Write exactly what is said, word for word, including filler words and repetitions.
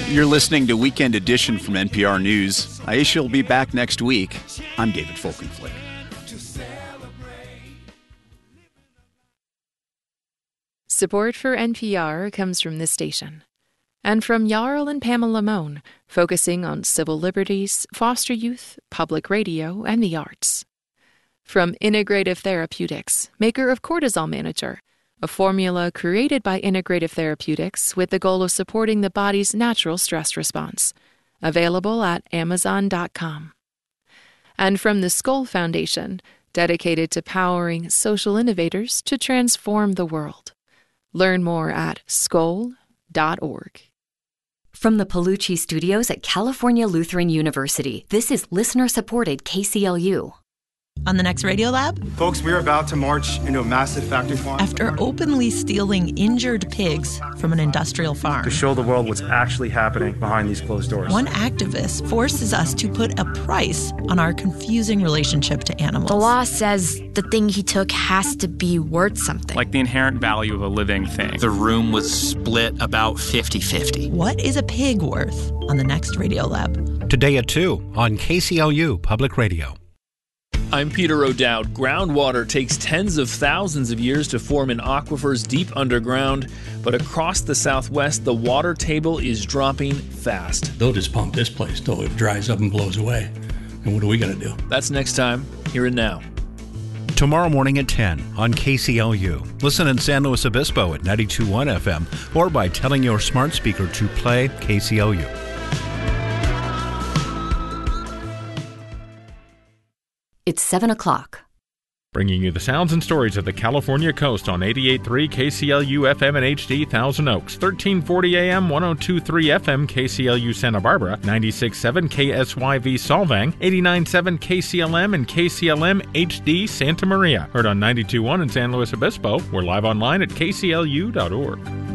You're listening to Weekend Edition from N P R News. Aisha will be back next week. I'm David Folkenflik. Support for N P R comes from this station and from Jarl and Pamela Mohn, focusing on civil liberties, foster youth, public radio, and the arts. From Integrative Therapeutics, maker of Cortisol Manager, a formula created by Integrative Therapeutics with the goal of supporting the body's natural stress response. Available at amazon dot com. And from the Skoll Foundation, dedicated to powering social innovators to transform the world. Learn more at skoll dot org. From the Palucci Studios at California Lutheran University, this is listener-supported K C L U. On the next Radiolab, folks, we're about to march into a massive factory farm. After openly stealing injured pigs from an industrial farm. To show the world what's actually happening behind these closed doors. One activist forces us to put a price on our confusing relationship to animals. The law says the thing he took has to be worth something. Like the inherent value of a living thing. The room was split about fifty-fifty. What is a pig worth on the next Radiolab? Today at two on K C L U Public Radio. I'm Peter O'Dowd. Groundwater takes tens of thousands of years to form in aquifers deep underground, but across the Southwest, the water table is dropping fast. They'll just pump this place till it dries up and blows away. And what are we going to do? That's next time, here and now. Tomorrow morning at ten on K C L U. Listen in San Luis Obispo at ninety-two point one F M or by telling your smart speaker to play K C L U. It's seven o'clock. Bringing you the sounds and stories of the California coast on eighty-eight point three K C L U F M and H D Thousand Oaks, thirteen forty A M, one oh two point three F M K C L U Santa Barbara, ninety-six point seven K S Y V Solvang, eighty-nine point seven K C L M and K C L M H D Santa Maria. Heard on ninety-two point one in San Luis Obispo. We're live online at K C L U dot org.